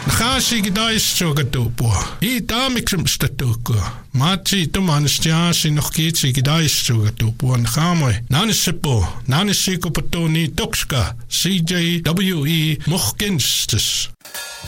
Nakasi gidaistoga tupua. I taamiksemsta tukua. Maatsi tumanstiaasi nohkiitsi gidaistoga tupua nakamoy. Nanissepo, nanisiko patoni tokska. CJWE Mohkenstes.